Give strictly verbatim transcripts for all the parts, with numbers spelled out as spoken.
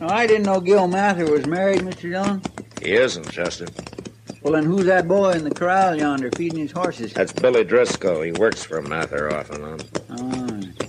Oh, I didn't know Gil Mather was married, Mister Dillon. He isn't, Chester. Well, then who's that boy in the corral yonder feeding his horses? That's Billy Driscoll. He works for Mather off and on. Oh.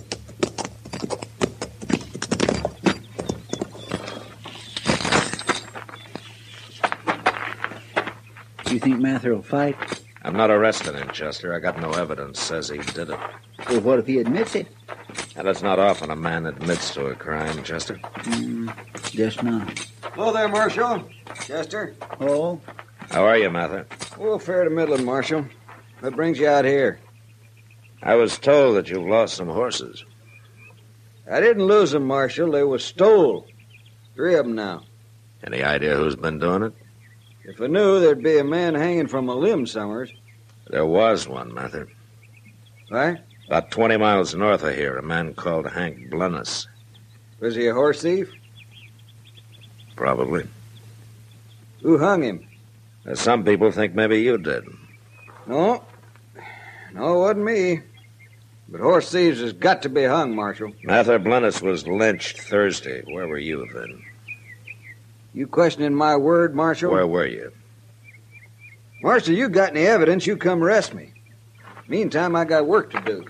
You think Mather will fight? I'm not arresting him, Chester. I got no evidence says he did it. Well, what if he admits it? And it's not often a man admits to a crime, Chester. Mm, guess not. Hello there, Marshal. Chester. Oh? How are you, Mather? Oh, fair to middling, Marshal. What brings you out here? I was told that you've lost some horses. I didn't lose them, Marshal. They was stole. Three of them now. Any idea who's been doing it? If I knew, there'd be a man hanging from a limb somewhere. There was one, Mather. What? About twenty miles north of here, a man called Hank Blennis. Was he a horse thief? Probably. Who hung him? Uh, Some people think maybe you did. No. No, it wasn't me. But horse thieves has got to be hung, Marshal. Mather Blennis was lynched Thursday. Where were you then? You questioning my word, Marshal? Where were you? Marshal, you got any evidence, you come arrest me. Meantime, I got work to do.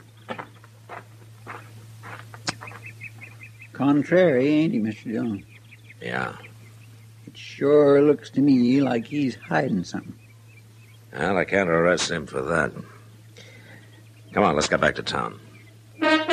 Contrary, ain't he, Mister Dillon? Yeah. It sure looks to me like he's hiding something. Well, I can't arrest him for that. Come on, let's get back to town.